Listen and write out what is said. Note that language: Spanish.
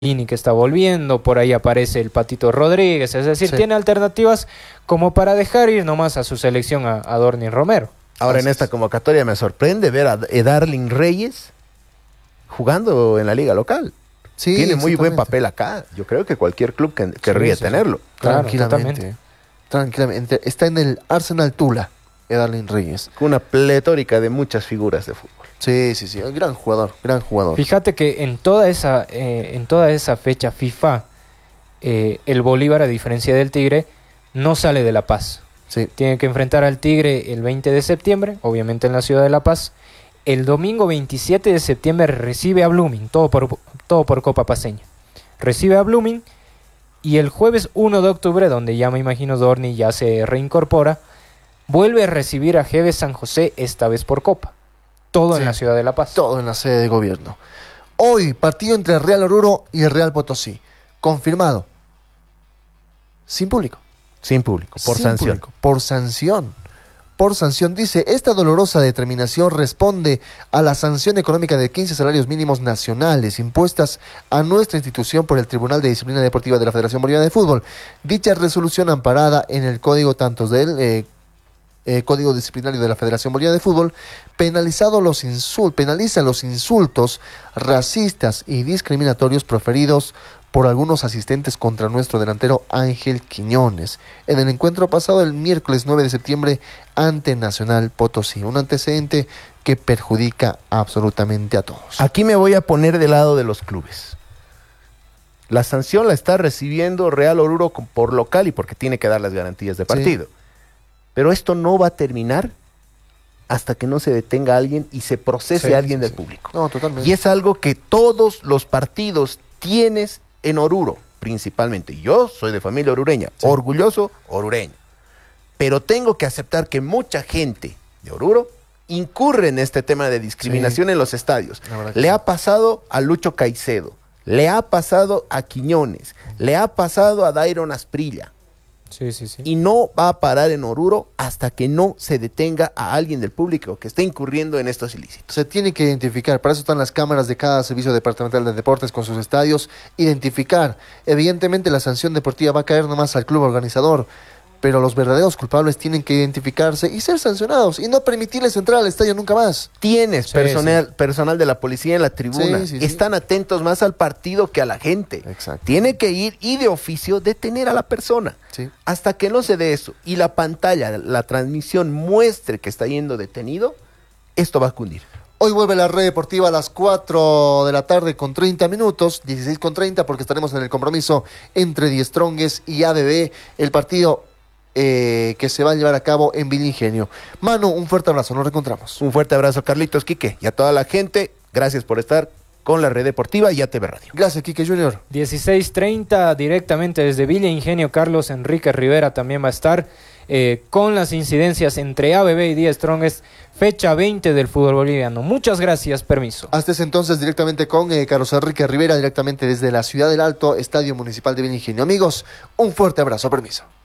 Lini que está volviendo, por ahí aparece el Patito Rodríguez, es decir, Sí. tiene alternativas como para dejar ir nomás a su selección a Dorni Romero. Ahora en esta convocatoria me sorprende ver a Darling Reyes jugando en la liga local. Sí, Tiene muy buen exactamente. papel acá. Yo creo que cualquier club querría sí. tenerlo. Claro, Tranquilamente. totalmente. Tranquilamente. Está en el Arsenal Tula, Edarlin Reyes. Con una pletórica de muchas figuras de fútbol. Sí. Un gran jugador, gran jugador. Fíjate que en toda esa fecha FIFA, el Bolívar, a diferencia del Tigre, no sale de La Paz. Sí. Tiene que enfrentar al Tigre el 20 de septiembre, obviamente en la ciudad de La Paz. El domingo 27 de septiembre recibe a Blooming, todo por Copa Paceña. Recibe a Blooming y el jueves 1 de octubre, donde ya me imagino Dorni ya se reincorpora, vuelve a recibir a GB San José, esta vez por Copa. Todo en Sí. la ciudad de La Paz. Todo en la sede de gobierno. Hoy, partido entre el Real Oruro y el Real Potosí. Confirmado. Sin público. Sin público, por Sin sanción. público. Por sanción. Por sanción. Dice, esta dolorosa determinación responde a la sanción económica de 15 salarios mínimos nacionales impuestas a nuestra institución por el Tribunal de Disciplina Deportiva de la Federación Boliviana de Fútbol. Dicha resolución amparada en el código tanto del Código Disciplinario de la Federación Boliviana de Fútbol penaliza los insultos racistas y discriminatorios proferidos por algunos asistentes contra nuestro delantero Ángel Quiñones en el encuentro pasado el miércoles 9 de septiembre ante Nacional Potosí, un antecedente que perjudica absolutamente a todos. Aquí me voy a poner del lado de los clubes. La sanción la está recibiendo Real Oruro por local y porque tiene que dar las garantías de partido. Pero esto no va a terminar hasta que no se detenga a alguien y se procese a alguien del público. No, totalmente. Y es algo que todos los partidos tienes en Oruro, principalmente. Yo soy de familia orureña, orgulloso orureño. Pero tengo que aceptar que mucha gente de Oruro incurre en este tema de discriminación en los estadios. La verdad que Le sí. ha pasado a Lucho Caicedo, le ha pasado a Quiñones, le ha pasado a Dairon Asprilla. Sí. Y no va a parar en Oruro hasta que no se detenga a alguien del público que esté incurriendo en estos ilícitos. Se tiene que identificar, para eso están las cámaras de cada servicio departamental de deportes con sus estadios, identificar. Evidentemente la sanción deportiva va a caer nomás al club organizador, pero los verdaderos culpables tienen que identificarse y ser sancionados y no permitirles entrar al estadio nunca más. Tienes Sí, personal de la policía en la tribuna. Sí. Están atentos más al partido que a la gente. Exacto. Tiene que ir y de oficio detener a la persona. Sí. Hasta que no se dé eso y la pantalla, la transmisión muestre que está yendo detenido, esto va a cundir. Hoy vuelve la red deportiva a las 4 de la tarde con 30 minutos, 16 con 30, porque estaremos en el compromiso entre Die Strongest y ADB, el partido que se va a llevar a cabo en Villa Ingenio. Manu, un fuerte abrazo, nos reencontramos. Un fuerte abrazo, Carlitos, Quique, y a toda la gente. Gracias por estar con la Red Deportiva y ATV Radio. Gracias, Quique Junior. 16:30 directamente desde Villa Ingenio. Carlos Enrique Rivera también va a estar con las incidencias entre ABB y Die Strongest, fecha 20 del fútbol boliviano. Muchas gracias, permiso. Hasta ese entonces directamente con Carlos Enrique Rivera, directamente desde la Ciudad del Alto, Estadio Municipal de Villa Ingenio. Amigos, un fuerte abrazo, permiso.